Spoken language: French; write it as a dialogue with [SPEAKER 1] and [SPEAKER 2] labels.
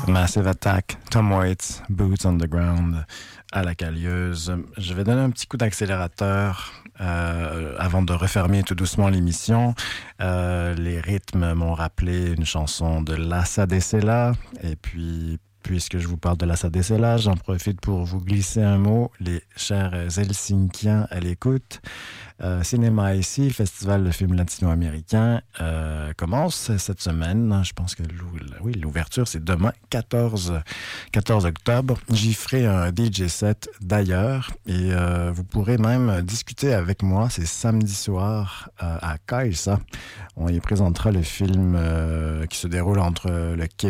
[SPEAKER 1] Massive Attack, Tom Waits, Boots on the Ground, à la Calieuse. Je vais donner un petit coup d'accélérateur avant de refermer tout doucement l'émission. Les rythmes m'ont rappelé une chanson de Lassa Dessela. Et puis, puisque je vous parle de Lassa Dessela, j'en profite pour vous glisser un mot. Les chers Helsinkiens à l'écoute. Cinéma ici, le festival de films latino-américains commence cette semaine. Je pense que l'ouverture, c'est demain, 14 octobre. J'y ferai un DJ set d'ailleurs et vous pourrez même discuter avec moi. C'est samedi soir à Kaisa. On y présentera le film qui se déroule entre le Québec